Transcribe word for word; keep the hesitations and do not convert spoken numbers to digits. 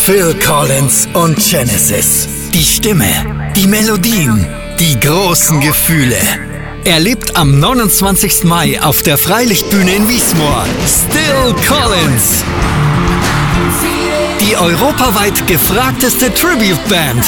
Phil Collins und Genesis. Die Stimme, die Melodien, die großen Gefühle. Erlebt am neunundzwanzigsten Mai auf der Freilichtbühne in Wiesmoor Still Collins. Die europaweit gefragteste Tribute-Band